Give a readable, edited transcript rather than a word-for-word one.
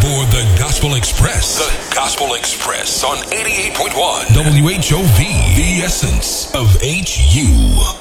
for the Gospel Express. The Gospel Express on 88.1 WHOV, the essence of HU.